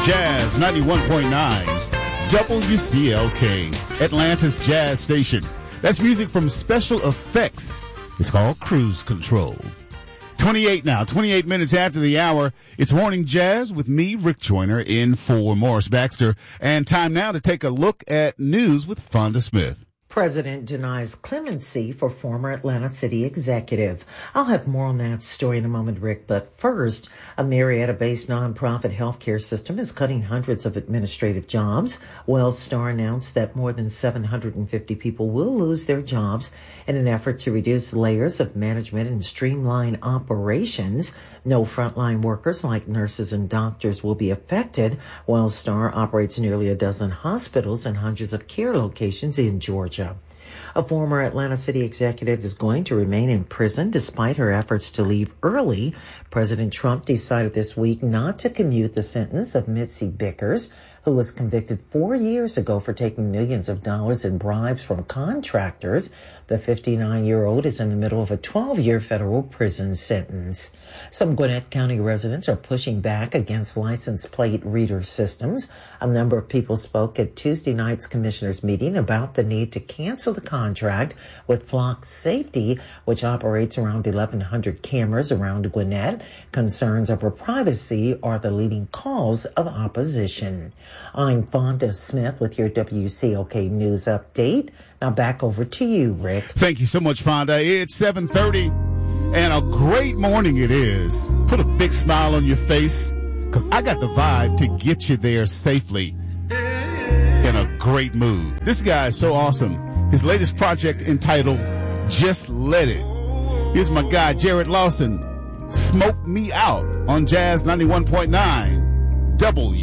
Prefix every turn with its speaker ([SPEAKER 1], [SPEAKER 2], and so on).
[SPEAKER 1] Jazz 91.9, WCLK, Atlanta's Jazz Station. That's music from Special Effects. It's called Cruise Control. 28 minutes after the hour. It's Morning Jazz with me, Rick Joyner, in for Morris Baxter. And time now to take a look at news with Fonda Smith.
[SPEAKER 2] President denies clemency for former Atlanta City executive. I'll have more on that story in a moment, Rick. But first, a Marietta-based nonprofit healthcare system is cutting hundreds of administrative jobs. WellStar announced that more than 750 people will lose their jobs in an effort to reduce layers of management and streamline operations. No frontline workers like nurses and doctors will be affected. WellStar operates nearly a dozen hospitals and hundreds of care locations in Georgia. A former Atlanta City executive is going to remain in prison despite her efforts to leave early. President Trump decided this week not to commute the sentence of Mitzi Bickers, who was convicted 4 years ago for taking millions of dollars in bribes from contractors. The 59-year-old is in the middle of a 12-year federal prison sentence. Some Gwinnett County residents are pushing back against license plate reader systems. A number of people spoke at Tuesday night's commissioners' meeting about the need to cancel the contract with Flock Safety, which operates around 1,100 cameras around Gwinnett. Concerns over privacy are the leading cause of opposition. I'm Fonda Smith with your WCLK News Update. Now back over to you, Rick.
[SPEAKER 1] Thank you so much, Fonda. It's 7:30, and a great morning it is. Put a big smile on your face, because I got the vibe to get you there safely in a great mood. This guy is so awesome. His latest project entitled Just Let It. Here's my guy, Jared Lawson. Smoke Me Out on Jazz 91.9 W.